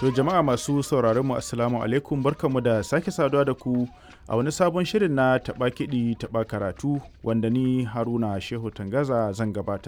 To jama'a masu sauraron mu assalamu alaikum barkanmu da sake saduwa da ku a wani sabon shirin na taɓa kiɗi taɓa karatu wanda ni Haruna Shehu Tangaza zan gabatar.